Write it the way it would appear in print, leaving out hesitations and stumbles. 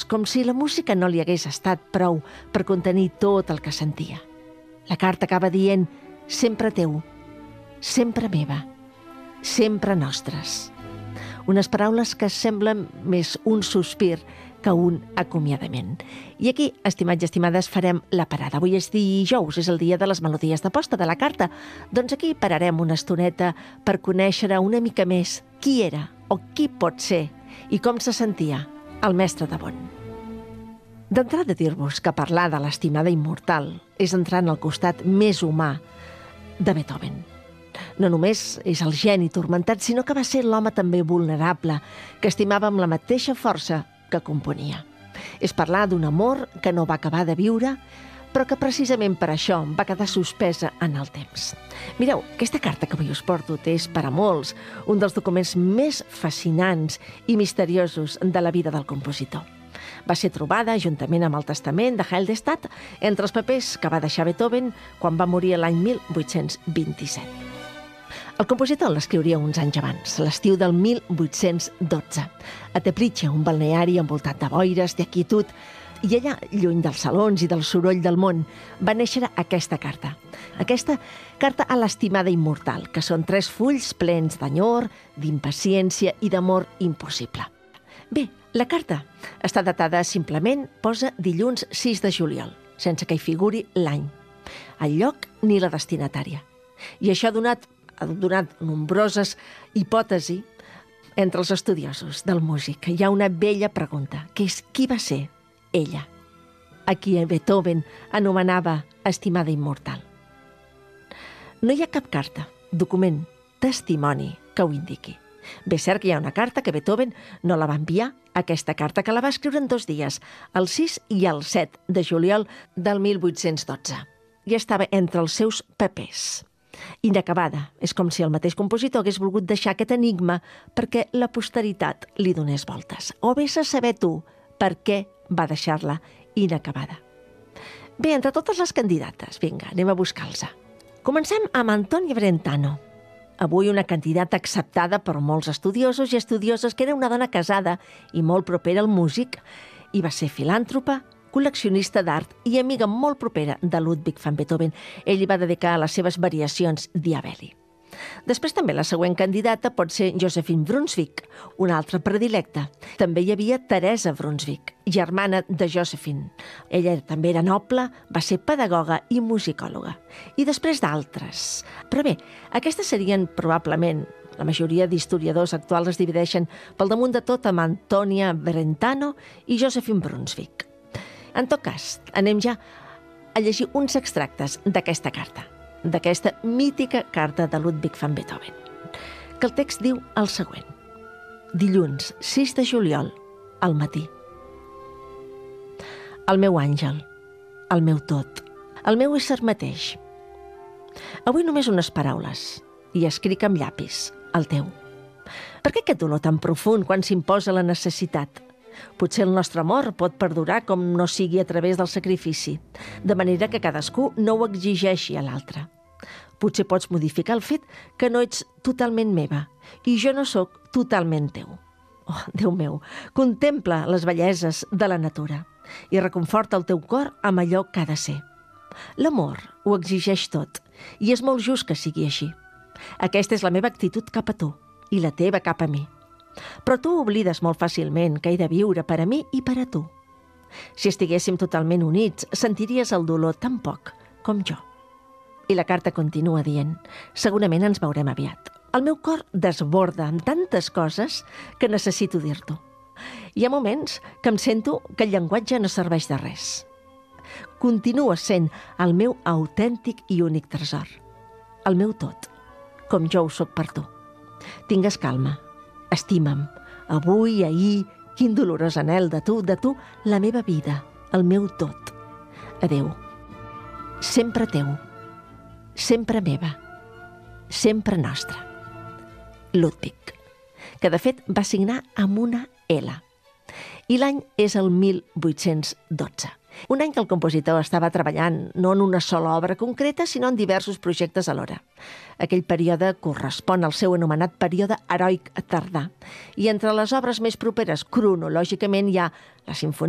com si la música no li hagués estat prou per contenir tot el que sentia. La carta acaba dient: sempre teu, sempre meva, sempre nostres. Unes paraules que semblen més un sospir que un acomiadament. I aquí, estimats i estimades, farem la parada. Avui és dijous, és el dia de les melodies de posta de la carta. Doncs aquí pararem una estoneta per conèixer una mica més qui era o qui pot ser i com se sentia el mestre de Bonn. D'entrada dir-vos que parlar de l'estimada immortal és entrar en el costat més humà de Beethoven. No només és el geni tormentat, sinó que va ser l'home també vulnerable, que estimava amb la mateixa força que componia. És parlar d'un amor que no va acabar de viure, però que precisament per això va quedar suspesa en el temps. Mireu, aquesta carta que avui us porto és per a molts un dels documents més fascinants i misteriosos de la vida del compositor. Va ser trobada, juntament amb el testament de Heildestadt, entre els papers que va deixar Beethoven quan va morir l'any 1827. El compositor l'escriuria uns anys abans, l'estiu del 1812, a Teplice, un balneari envoltat de boires, de quietud, i allà, lluny dels salons i del soroll del món, va néixer aquesta carta. Aquesta carta a l'estimada immortal, que són 3 fulls plens d'enyor, d'impaciència i d'amor impossible. Bé, la carta està datada simplement, posa dilluns 6 de juliol, sense que hi figuri l'any, el lloc ni la destinatària. I això ha donat nombroses hipòtesis entre els estudiosos del músic. Hi ha una vella pregunta, que és qui va ser ella, a qui Beethoven anomenava estimada immortal. No hi ha cap carta, document, testimoni que ho indiqui. Bé, és cert que hi ha una carta que Beethoven no la va enviar, aquesta carta que la va escriure en 2 dies, el 6 i el 7 de juliol del 1812. I estava entre els seus papers. Inacabada. És com si el mateix compositor hagués volgut deixar aquest enigma perquè la posteritat li donés voltes. O vés a saber tu per què va deixar-la inacabada. Bé, entre totes les candidates, vinga, anem a buscar-los. Comencem amb Antonia Brentano. Avui una candidata acceptada per molts estudiosos i estudioses, que era una dona casada i molt propera al músic, i va ser filàntropa, col·leccionista d'art i amiga molt propera de Ludwig van Beethoven. Ell li va dedicar les seves variacions Diabelli. Després també la següent candidata pot ser Josephine Brunswick, una altra predilecta. També hi havia Teresa Brunswick, germana de Josephine. Ella també era noble, va ser pedagoga i musicòloga. I després d'altres. Però bé, aquestes serien probablement, la majoria d'historiadors actuals es divideixen pel damunt de tot amb Antonia Brentano i Josephine Brunswick. En tot cas, anem ja a llegir uns extractes d'aquesta carta, d'aquesta mítica carta de Ludwig van Beethoven, que el text diu el següent. Dilluns 6 de juliol, al matí. El meu àngel, el meu tot, el meu ésser mateix. Avui només unes paraules, i escric amb llapis, el teu. Per què aquest dolor tan profund quan s'imposa la necessitat? Potser el nostre amor pot perdurar com no sigui a través del sacrifici, de manera que cadascú no ho exigeixi a l'altre. Potser pots modificar el fet que no ets totalment meva i jo no sóc totalment teu. Oh, Déu meu, contempla les belleses de la natura i reconforta el teu cor amb allò que ha de ser. L'amor ho exigeix tot i és molt just que sigui així. Aquesta és la meva actitud cap a tu i la teva cap a mi. Però tu oblides molt fàcilment que he de viure per a mi i per a tu. Si estiguéssim totalment units, sentiries el dolor tan poc com jo. I la carta continua dient, segurament ens veurem aviat. El meu cor desborda amb tantes coses que necessito dir-t'ho. Hi ha moments que em sento que el llenguatge no serveix de res. Continua sent el meu autèntic i únic tresor. El meu tot, com jo ho soc per tu. Tingues calma. Estima'm, avui, ahir, quin dolorós anhel de tu, la meva vida, el meu tot. Adéu. Sempre teu, sempre meva, sempre nostra. Ludwig, que de fet va signar amb una L. I l'any és el 1812. Un any que el compositor estava treballant no en una sola obra concreta, sinó en diversos projectes alhora. Aquell període correspon al seu anomenat període heroic tardà. I entre les obres més properes cronològicament hi ha la Simfonia